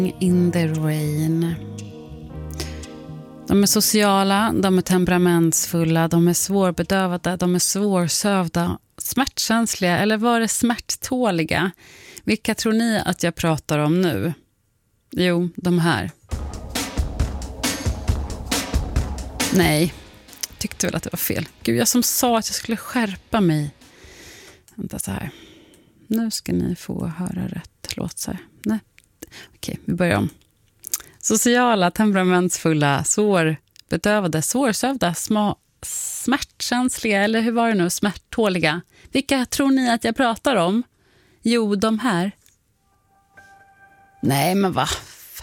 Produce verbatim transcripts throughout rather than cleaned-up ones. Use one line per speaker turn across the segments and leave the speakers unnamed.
In the rain. De är sociala, de är temperamentsfulla, de är svårbedövade, de är svårsövda, smärtkänsliga eller var det smärttåliga? Vilka tror ni att jag pratar om nu? Jo, de här. Nej, tyckte väl att det var fel. Gud, jag som sa att jag skulle skärpa mig. Vänta så här. Nu ska ni få höra rätt låt så här. Nej. Okej, vi börjar om. Sociala, temperamentsfulla, svårbedövade, svårsövda, sma, smärtkänsliga eller hur var det nu, smärttåliga. Vilka tror ni att jag pratar om? Jo, de här. Nej, men va?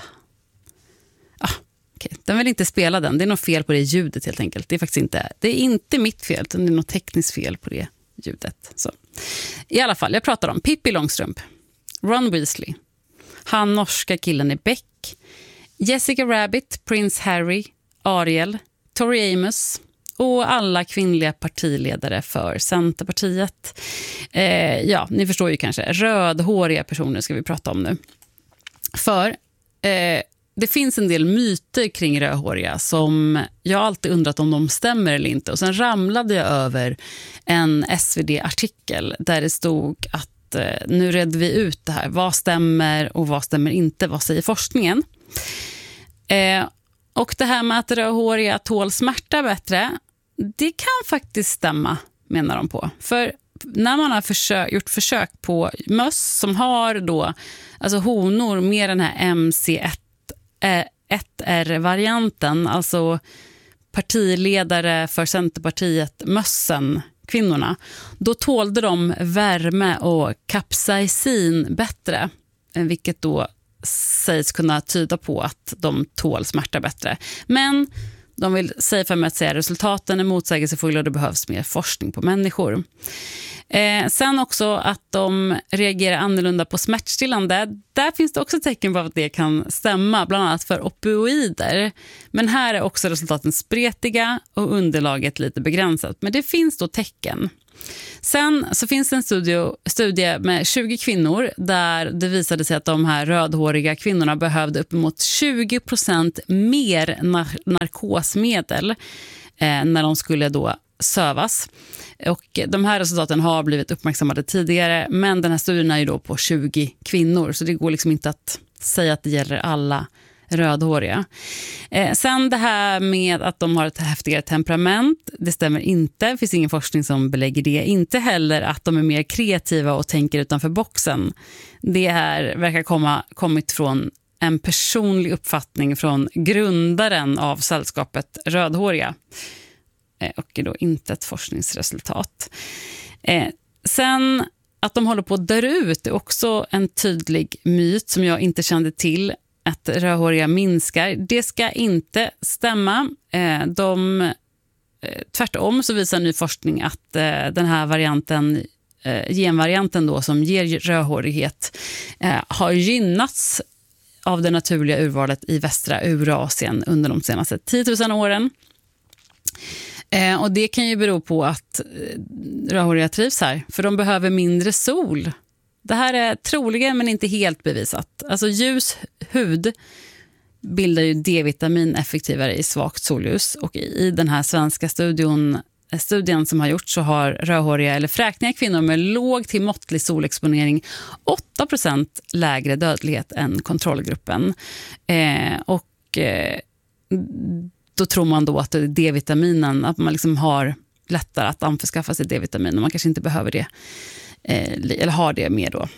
Ah, okej. Den vill inte spela den. Det är något fel på det ljudet helt enkelt. Det är faktiskt inte, det är inte mitt fel, utan det är något tekniskt fel på det ljudet. Så. I alla fall, jag pratar om Pippi Långstrump, Ron Weasley, han norska killen i Beck, Jessica Rabbit, Prince Harry, Ariel, Tori Amos och alla kvinnliga partiledare för Centerpartiet. Eh, ja, ni förstår ju kanske. Rödhåriga personer ska vi prata om nu. För eh, det finns en del myter kring rödhåriga som jag alltid undrat om de stämmer eller inte. Och sen ramlade jag över en S V D-artikel där det stod att eh, nu redde vi ut det här. Vad stämmer och vad stämmer inte? Vad säger forskningen? Eh, och det här med att rödhåriga tål smärta bättre, det kan faktiskt stämma, menar de på. För när man har försök, gjort försök på möss som har då, alltså honor med den här M C ett R-varianten, alltså partiledare för Centerpartiet, mössen, kvinnorna, då tålde de värme och kapsaicin bättre, vilket då sägs kunna tyda på att de tål smärta bättre. Men de vill säga för mig att säga resultaten är motsägelsefulla och det behövs mer forskning på människor. Eh, sen också att de reagerar annorlunda på smärtstillande. Där finns det också tecken på att det kan stämma, bland annat för opioider. Men här är också resultaten spretiga och underlaget lite begränsat. Men det finns då tecken. Sen så finns det en studie, studie med tjugo kvinnor där det visade sig att de här rödhåriga kvinnorna behövde uppemot tjugo procent mer nar- narkosmedel eh, när de skulle då sövas. Och de här resultaten har blivit uppmärksammade tidigare, men den här studien är ju då på tjugo kvinnor, så det går liksom inte att säga att det gäller alla rödhåriga. Eh, sen det här med att de har ett häftigare temperament, det stämmer inte. Det finns ingen forskning som belägger det. Inte heller att de är mer kreativa och tänker utanför boxen. Det här verkar komma kommit från en personlig uppfattning från grundaren av sällskapet rödhåriga. Eh, och då inte ett forskningsresultat. Eh, sen att de håller på att dö ut är också en tydlig myt som jag inte kände till. Att rödhåriga minskar. Det ska inte stämma. De, tvärtom så visar ny forskning att den här varianten, genvarianten då, som ger rödhårighet har gynnats av det naturliga urvalet i västra Eurasien under de senaste tio tusen åren. Och det kan ju bero på att rödhåriga trivs här, för de behöver mindre sol. Det här är troligen men inte helt bevisat. Alltså ljus hud bildar ju D-vitamin effektivare i svagt solljus. Och i den här svenska studien, studien som har gjorts så har rödhåriga eller fräkniga kvinnor med låg till måttlig solexponering åtta procent lägre dödlighet än kontrollgruppen. Eh, och eh, då tror man då att det är D-vitaminen, att man liksom har lättare att anförskaffa sig D-vitamin och man kanske inte behöver det. Eller har det med då.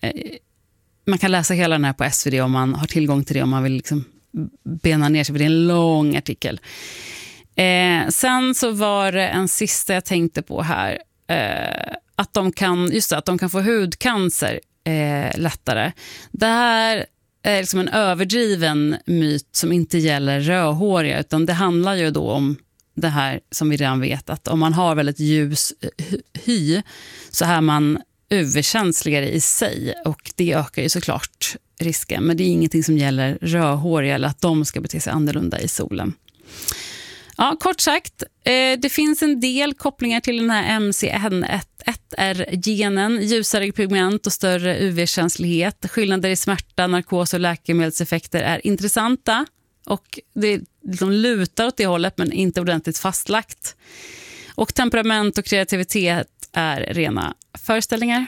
Man kan läsa hela den här på S V D om man har tillgång till det, om man vill liksom bena ner sig, för det är en lång artikel. Eh, sen så var det en sista jag tänkte på här. Eh, att de kan, just det, att de kan få hudcancer eh, lättare. Det här är liksom en överdriven myt som inte gäller rödhåriga, utan det handlar ju då om det här som vi redan vet, att om man har väldigt ljus hy så är man överkänsligare i sig, och det ökar ju såklart risken, men det är ingenting som gäller rödhåriga eller att de ska bete sig annorlunda i solen. Ja, kort sagt, eh, det finns en del kopplingar till den här M C N ett R-genen, ljusare pigment och större U V-känslighet. Skillnader i smärta, narkos och läkemedelseffekter är intressanta och det liksom lutar åt det hållet men inte ordentligt fastlagt. Och temperament och kreativitet är rena föreställningar.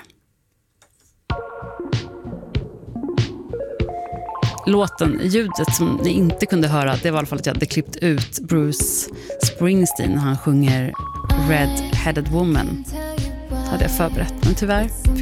Låten, ljudet som ni inte kunde höra, det var i alla fall att jag hade klippt ut Bruce Springsteen när han sjunger Red-Headed Woman. Det hade jag förberett, men tyvärr